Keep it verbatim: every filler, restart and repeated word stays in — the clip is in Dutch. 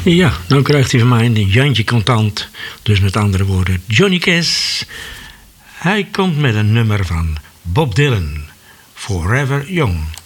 Ja, dan krijgt hij van mij een Jantje contant. Dus met andere woorden, Johnny Cash. Hij komt met een nummer van Bob Dylan. Forever Young.